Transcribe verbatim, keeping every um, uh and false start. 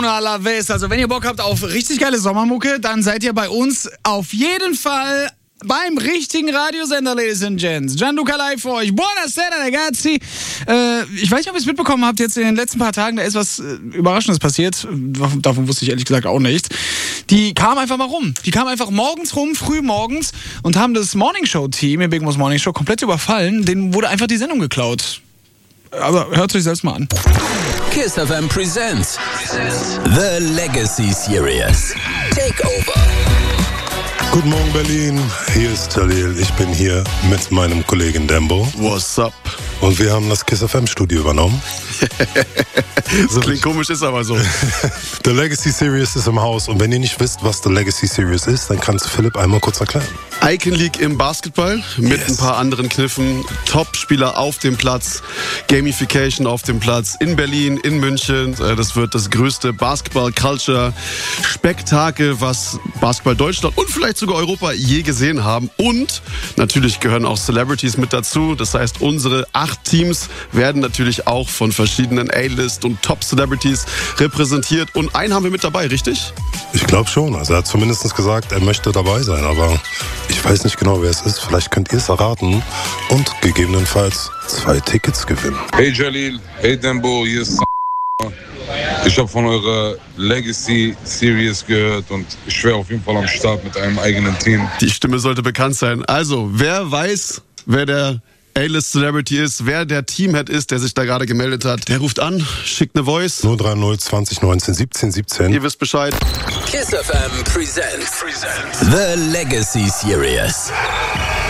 Also wenn ihr Bock habt auf richtig geile Sommermucke, dann seid ihr bei uns auf jeden Fall beim richtigen Radiosender, Ladies and Gents. Gianluca live für euch. Buonasera, ragazzi. Äh, ich weiß nicht, ob ihr es mitbekommen habt, jetzt in den letzten paar Tagen, da ist was äh, Überraschendes passiert. Davon wusste ich ehrlich gesagt auch nichts. Die kamen einfach mal rum. Die kamen einfach morgens rum, früh morgens und haben das Morningshow-Team, im Big Boss Morning Show, komplett überfallen. Denen wurde einfach die Sendung geklaut. Aber hört euch selbst mal an. Kiss F M presents The Legacy Series. Takeover. Guten Morgen Berlin, hier ist Jalil. Ich bin hier mit meinem Kollegen Dembo. What's up? Und wir haben das Kiss F M Studio übernommen. Das klingt komisch, ist aber so. The Legacy Series ist im Haus. Und wenn ihr nicht wisst, was The Legacy Series ist, dann kannst du Philipp einmal kurz erklären. Icon League im Basketball mit yes. ein paar anderen Kniffen. Top-Spieler auf dem Platz, Gamification auf dem Platz in Berlin, in München. Das wird das größte Basketball-Culture-Spektakel, was Basketball Deutschland und vielleicht sogar Europa je gesehen haben. Und natürlich gehören auch Celebrities mit dazu. Das heißt, unsere acht Teams werden natürlich auch von verschiedenen A-List und Top-Celebrities repräsentiert. Und einen haben wir mit dabei, richtig? Ich glaube schon. Also er hat zumindest gesagt, er möchte dabei sein. Aber ich weiß nicht genau, wer es ist. Vielleicht könnt ihr es erraten und gegebenenfalls zwei Tickets gewinnen. Hey Jalil, hey Dembo, hier ist ich habe von eurer Legacy Series gehört und ich wäre auf jeden Fall am Start mit einem eigenen Team. Die Stimme sollte bekannt sein. Also, wer weiß, wer der A-List Celebrity ist, wer der Teamhead ist, der sich da gerade gemeldet hat, der ruft an, schickt eine Voice. null drei null zwanzig neunzehn siebzehn siebzehn. Ihr wisst Bescheid. Kiss F M presents The Legacy Series.